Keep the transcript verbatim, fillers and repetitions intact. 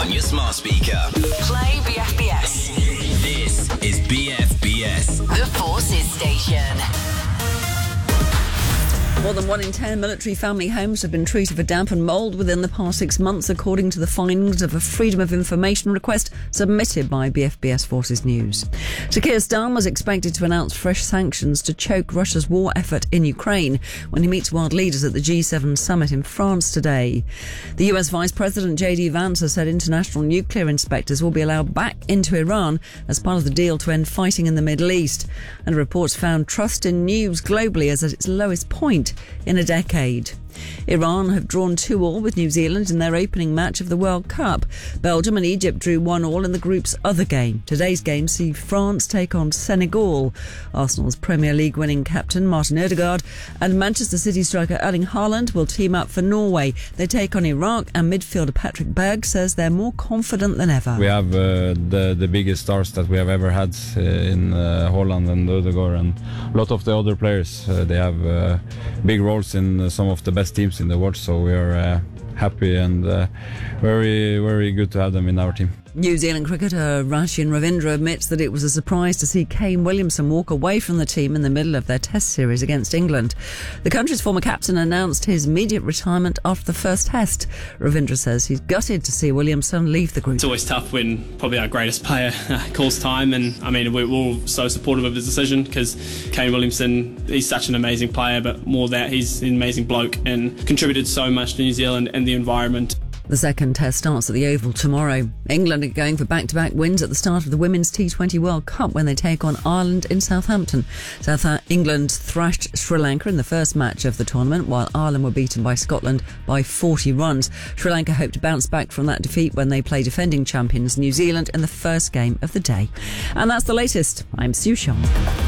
on your smart speaker. Play B F B S. This is B F B S. The Forces Station. More than one in ten military family homes have been treated for damp and mould within the past six months, according to the findings of a Freedom of Information request submitted by B F B S Forces News. Sir Keir Starmer was expected to announce fresh sanctions to choke Russia's war effort in Ukraine when he meets world leaders at the G seven summit in France today. The U S Vice President J D Vance has said international nuclear inspectors will be allowed back into Iran as part of the deal to end fighting in the Middle East. And reports found trust in news globally is at its lowest point in a decade. Iran have drawn two all with New Zealand in their opening match of the World Cup. Belgium and Egypt drew one all in the group's other game. Today's game see France take on Senegal. Arsenal's Premier League winning captain Martin Odegaard and Manchester City striker Erling Haaland will team up for Norway. They take on Iraq, and midfielder Patrick Berg says they're more confident than ever. We have uh, the, the biggest stars that we have ever had uh, in uh, Haaland and Odegaard, and a lot of the other players. Uh, they have uh, big roles in uh, some of the best teams in the world, so we are uh, happy and uh, very, very good to have them in our team. New Zealand cricketer Rachin Ravindra admits that it was a surprise to see Kane Williamson walk away from the team in the middle of their Test series against England. The country's former captain announced his immediate retirement after the first Test. Ravindra says he's gutted to see Williamson leave the group. It's always tough when probably our greatest player calls time, and I mean we're all so supportive of his decision because Kane Williamson, he's such an amazing player, but more that he's an amazing bloke and contributed so much to New Zealand and the environment. The second Test starts at the Oval tomorrow. England are going for back-to-back wins at the start of the Women's T twenty World Cup when they take on Ireland in Southampton. South England thrashed Sri Lanka in the first match of the tournament, while Ireland were beaten by Scotland by forty runs. Sri Lanka hope to bounce back from that defeat when they play defending champions New Zealand in the first game of the day. And that's the latest. I'm Sue Sean.